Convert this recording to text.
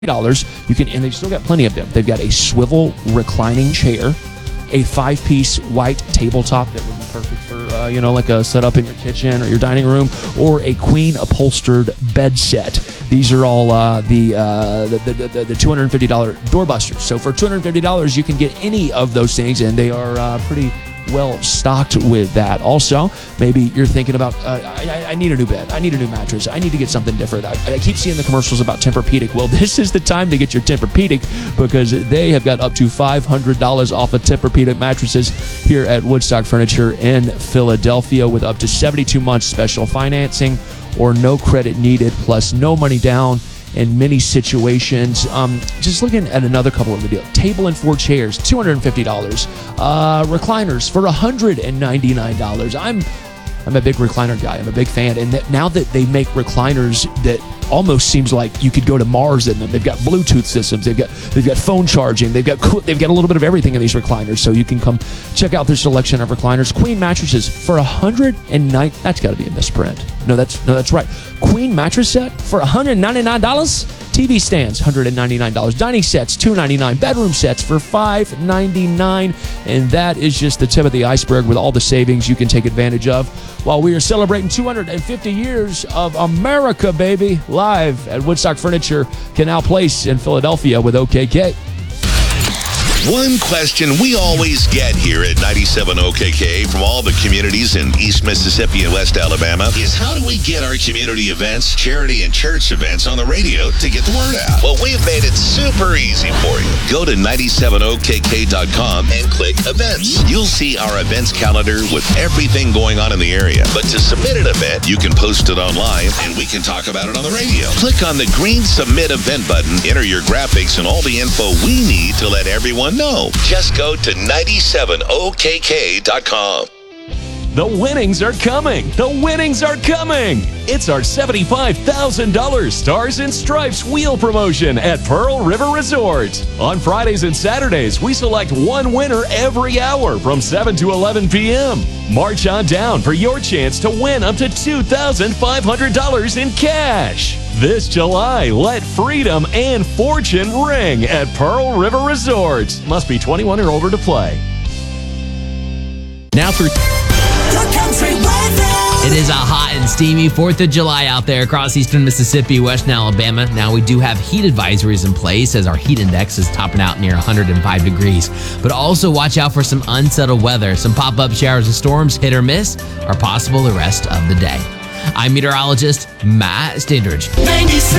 You can, and they've still got plenty of them. They've got a swivel reclining chair, a 5-piece white tabletop that would be perfect for, like a setup in your kitchen or your dining room, or a queen upholstered bed set. These are all the $250 doorbusters. So for $250, you can get any of those things, and they are pretty well stocked with that. Also, maybe you're thinking about, I need a new bed, I need a new mattress, I need to get something different. I keep seeing the commercials about Tempur-Pedic. Well, this is the time to get your Tempur-Pedic, because they have got up to $500 off of Tempur-Pedic mattresses here at Woodstock Furniture in Philadelphia, with up to 72 months special financing or no credit needed, plus no money down in many situations. Just looking at another couple of the deals. Table and 4 chairs, $250. Recliners for $199. I'm a big recliner guy. I'm a big fan. And now that they make recliners that almost seems like you could go to Mars in them. They've got Bluetooth systems. They've got phone charging. They've got a little bit of everything in these recliners. So you can come check out their selection of recliners. Queen mattresses for $109. That's got to be a misprint. No, that's right. Queen mattress set for $199. TV stands, $199. Dining sets, $299. Bedroom sets for $599. And that is just the tip of the iceberg with all the savings you can take advantage of while we are celebrating 250 years of America, baby, live at Woodstock Furniture, Canal Place in Philadelphia with OKK. One question we always get here at 97 OKK from all the communities in East Mississippi and West Alabama is, how do we get our community events, charity and church events on the radio to get the word out? Well, we've made it super easy for you. Go to 97okk.com and click events. You'll see our events calendar with everything going on in the area. But to submit an event, you can post it online and we can talk about it on the radio. Click on the green submit event button, enter your graphics and all the info we need to let everyone know. Just go to 97okk.com. The winnings are coming. The winnings are coming. It's our $75,000 Stars and Stripes wheel promotion at Pearl River Resort. On Fridays and Saturdays, we select one winner every hour from 7 to 11 p.m. March on down for your chance to win up to $2,500 in cash. This July, let freedom and fortune ring at Pearl River Resort. Must be 21 or older to play. Now for it is a hot and steamy 4th of July out there across eastern Mississippi, western Alabama. Now we do have heat advisories in place as our heat index is topping out near 105 degrees. But also watch out for some unsettled weather. Some pop-up showers and storms, hit or miss, are possible the rest of the day. I'm meteorologist Matt Standridge. 97